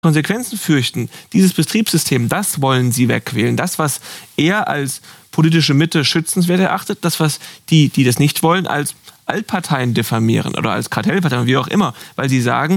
Konsequenzen fürchten, dieses Betriebssystem, das wollen sie wegwählen. Das, was er als politische Mitte schützenswert erachtet, das, was die das nicht wollen, als Altparteien diffamieren oder als Kartellparteien, wie auch immer, weil sie sagen,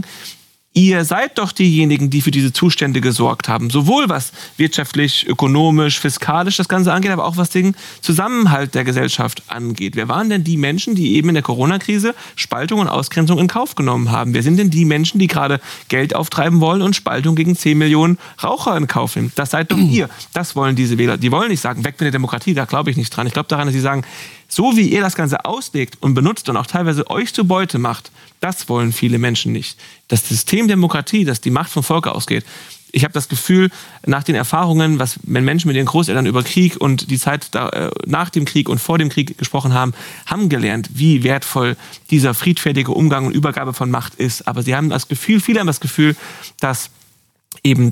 ihr seid doch diejenigen, die für diese Zustände gesorgt haben. Sowohl was wirtschaftlich, ökonomisch, fiskalisch das Ganze angeht, aber auch was den Zusammenhalt der Gesellschaft angeht. Wer waren denn die Menschen, die eben in der Corona-Krise Spaltung und Ausgrenzung in Kauf genommen haben? Wer sind denn die Menschen, die gerade Geld auftreiben wollen und Spaltung gegen 10 Millionen Raucher in Kauf nehmen? Das seid doch ihr. Das wollen diese Wähler. Die wollen nicht sagen, weg mit der Demokratie, da glaube ich nicht dran. Ich glaube daran, dass sie sagen, so wie ihr das Ganze auslegt und benutzt und auch teilweise euch zur Beute macht, das wollen viele Menschen nicht. Das System Demokratie, das die Macht vom Volke ausgeht. Ich habe das Gefühl, nach den Erfahrungen, wenn Menschen mit ihren Großeltern über Krieg und die Zeit nach dem Krieg und vor dem Krieg gesprochen haben gelernt, wie wertvoll dieser friedfertige Umgang und Übergabe von Macht ist. Aber viele haben das Gefühl, dass eben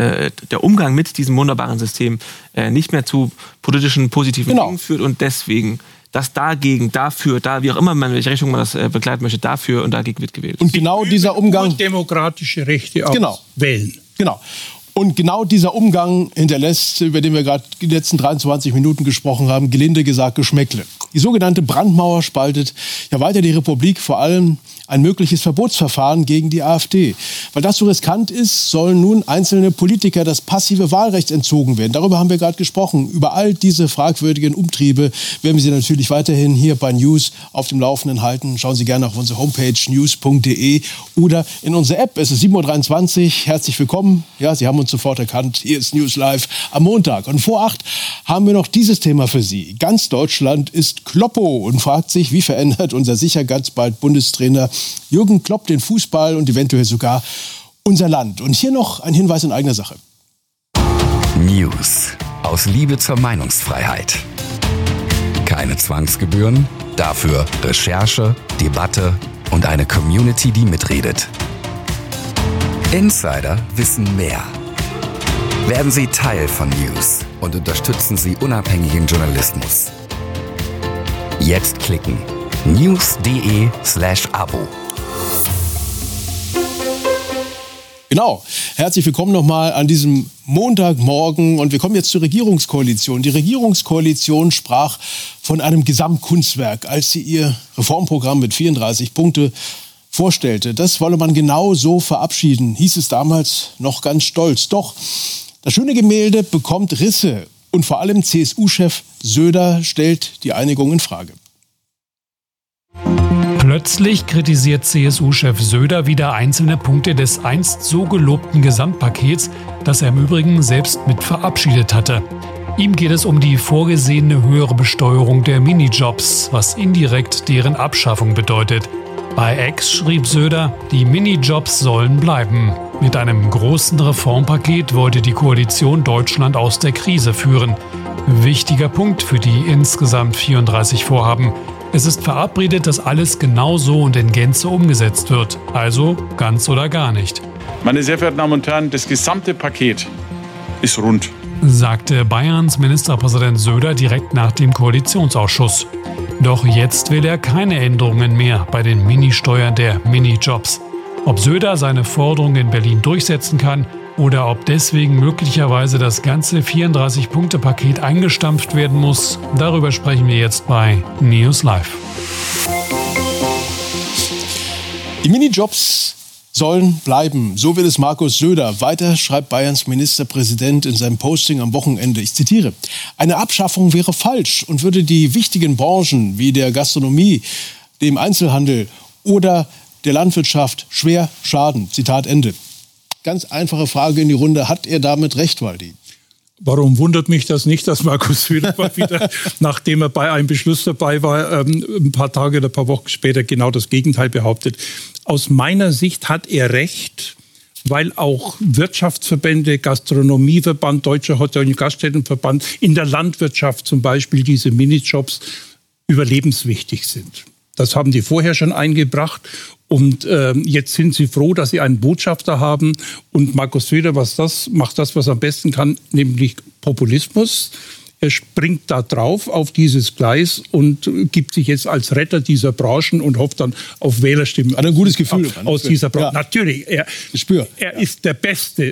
der Umgang mit diesem wunderbaren System nicht mehr zu politischen, positiven Dingen führt und deswegen dass dagegen, dafür, wie auch immer man, in welche Richtung man das begleiten möchte, dafür und dagegen wird gewählt. Und genau dieser Umgang... demokratische Rechte wählen. Genau. Und genau dieser Umgang hinterlässt, über den wir gerade die letzten 23 Minuten gesprochen haben, gelinde gesagt Geschmäckle. Die sogenannte Brandmauer spaltet ja weiter die Republik, vor allem ein mögliches Verbotsverfahren gegen die AfD. Weil das so riskant ist, sollen nun einzelne Politiker das passive Wahlrecht entzogen werden. Darüber haben wir gerade gesprochen. Über all diese fragwürdigen Umtriebe werden wir Sie natürlich weiterhin hier bei News auf dem Laufenden halten. Schauen Sie gerne auf unsere Homepage news.de oder in unsere App. Es ist 7.23 Uhr. Herzlich willkommen. Ja, Sie haben uns sofort erkannt. Hier ist News Live am Montag. Und vor 8 haben wir noch dieses Thema für Sie. Ganz Deutschland ist Kloppo und fragt sich, wie verändert unser sicher ganz bald Bundestrainer Jürgen Klopp den Fußball und eventuell sogar unser Land. Und hier noch ein Hinweis in eigener Sache. News aus Liebe zur Meinungsfreiheit. Keine Zwangsgebühren, dafür Recherche, Debatte und eine Community, die mitredet. Insider wissen mehr. Werden Sie Teil von News und unterstützen Sie unabhängigen Journalismus. Jetzt klicken. news.de/Abo. Genau. Herzlich willkommen nochmal an diesem Montagmorgen. Und wir kommen jetzt zur Regierungskoalition. Die Regierungskoalition sprach von einem Gesamtkunstwerk, als sie ihr Reformprogramm mit 34 Punkte vorstellte. Das wolle man genau so verabschieden, hieß es damals noch ganz stolz. Doch das schöne Gemälde bekommt Risse. Und vor allem CSU-Chef Söder stellt die Einigung in Frage. Plötzlich kritisiert CSU-Chef Söder wieder einzelne Punkte des einst so gelobten Gesamtpakets, das er im Übrigen selbst mit verabschiedet hatte. Ihm geht es um die vorgesehene höhere Besteuerung der Minijobs, was indirekt deren Abschaffung bedeutet. Bei X schrieb Söder, die Minijobs sollen bleiben. Mit einem großen Reformpaket wollte die Koalition Deutschland aus der Krise führen. Wichtiger Punkt für die insgesamt 34 Vorhaben. Es ist verabredet, dass alles genau so und in Gänze umgesetzt wird. Also ganz oder gar nicht. Meine sehr verehrten Damen und Herren, das gesamte Paket ist rund, sagte Bayerns Ministerpräsident Söder direkt nach dem Koalitionsausschuss. Doch jetzt will er keine Änderungen mehr bei den Ministeuern der Minijobs. Ob Söder seine Forderungen in Berlin durchsetzen kann oder ob deswegen möglicherweise das ganze 34-Punkte-Paket eingestampft werden muss, darüber sprechen wir jetzt bei News Live. Die Minijobs sollen bleiben. So will es Markus Söder. Weiter schreibt Bayerns Ministerpräsident in seinem Posting am Wochenende. Ich zitiere: Eine Abschaffung wäre falsch und würde die wichtigen Branchen wie der Gastronomie, dem Einzelhandel oder der Landwirtschaft schwer schaden. Zitat Ende. Ganz einfache Frage in die Runde. Hat er damit recht, Waldi? Warum wundert mich das nicht, dass Markus Söder mal wieder, nachdem er bei einem Beschluss dabei war, ein paar Tage oder ein paar Wochen später genau das Gegenteil behauptet? Aus meiner Sicht hat er recht, weil auch Wirtschaftsverbände, Gastronomieverband, Deutscher Hotel- und Gaststättenverband, in der Landwirtschaft zum Beispiel diese Minijobs überlebenswichtig sind. Das haben die vorher schon eingebracht. Und jetzt sind sie froh, dass sie einen Botschafter haben. Und Markus Söder macht das, was er am besten kann, nämlich Populismus. Er springt da drauf auf dieses Gleis und gibt sich jetzt als Retter dieser Branchen und hofft dann auf Wählerstimmen. Hat ein gutes Gefühl aus dieser Branche. Ja. Natürlich, er ist der Beste